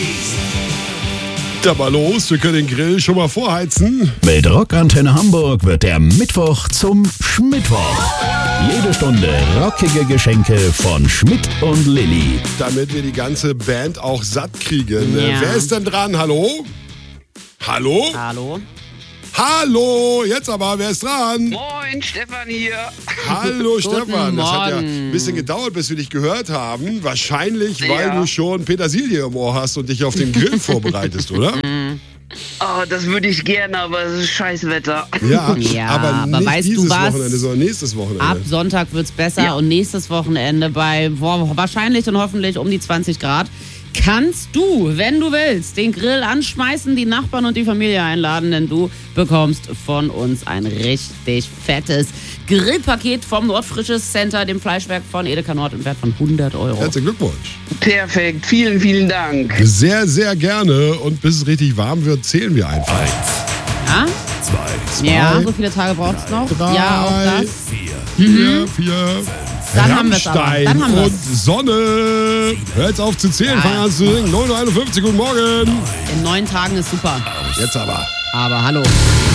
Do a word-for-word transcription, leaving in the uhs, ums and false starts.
Da mal los, wir können den Grill schon mal vorheizen. Mit Rockantenne Hamburg wird der Mittwoch zum Schmittwoch. Jede Stunde rockige Geschenke von Schmidt und Lilly. Damit wir die ganze Band auch satt kriegen. Ja. Wer ist denn dran? Hallo? Hallo? Hallo? Hallo, jetzt aber, wer ist dran? Moin, Stefan hier. Hallo Stefan, das hat ja Morgen. ein bisschen gedauert, bis wir dich gehört haben. Wahrscheinlich, weil Ja. du schon Petersilie im Ohr hast und dich auf den Grill vorbereitest, oder? Oh, das würde ich gerne, aber es ist scheiß Wetter. Ja, Ja, aber aber nicht weißt du dieses was? Wochenende, sondern nächstes Wochenende. Ab Sonntag wird's besser Ja. und nächstes Wochenende bei boah, wahrscheinlich und hoffentlich um die zwanzig Grad kannst du, wenn du willst, den Grill anschmeißen, die Nachbarn und die Familie einladen, denn du bekommst von uns ein richtig fettes Grillpaket vom Nordfrisches Center, dem Fleischwerk von Edeka Nord im Wert von hundert Euro. Herzlichen Glückwunsch. Perfekt, vielen, vielen Dank. Sehr, sehr gerne. Und bis es richtig warm wird, zählen wir einfach. Ja? Zwei, Ja, so viele Tage braucht's noch. drei, Ja, auch das. Vier, vier. Dann haben wir's aber. Rammstein Dann haben wir's. und Sonne. Hör jetzt auf zu zählen, Ja. fang an zu singen. neun Uhr einundfünfzig, guten Morgen. In neun Tagen ist super. Jetzt aber. Aber hallo.